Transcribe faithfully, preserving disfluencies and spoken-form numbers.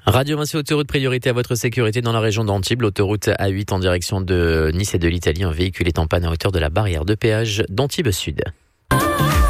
Radio Vinci Autoroute, priorité à votre sécurité dans la région d'Antibes. L'autoroute A huit en direction de Nice et de l'Italie. Un véhicule est en panne à hauteur de la barrière de péage d'Antibes Sud.